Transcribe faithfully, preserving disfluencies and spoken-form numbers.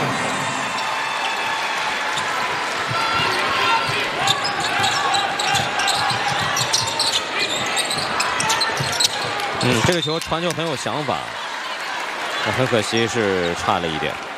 嗯，这个球传球很有想法，很可惜是差了一点。